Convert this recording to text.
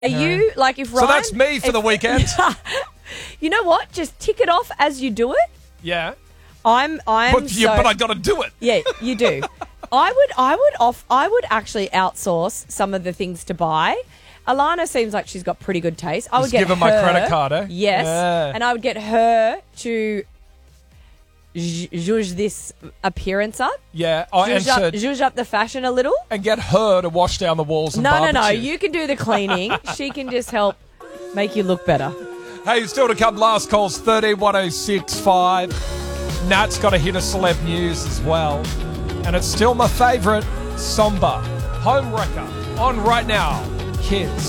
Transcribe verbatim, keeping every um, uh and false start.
Are you, like, if Ryan... So that's me for if, the weekend. You know what? Just tick it off as you do it. Yeah. I'm, I'm But, yeah, so... but I got to do it. Yeah, you do. I would, I would off, I would actually outsource some of the things to buy. Alana seems like she's got pretty good taste. I would Just get give her her my credit card, eh? Yes, Yeah. and I would get her to zh- zhuzh this appearance up. Yeah. Oh, and, Zhuzh up, to, zhuzh up the fashion a little. and get her to wash down the walls and No, no, barbecue. no. You can do the cleaning. She can just help make you look better. Hey, still to come, last calls, thirteen one oh six five. Nat's got a hit of celeb news as well. And it's still my favourite, Somber. Home Wrecker. On right now. Kids.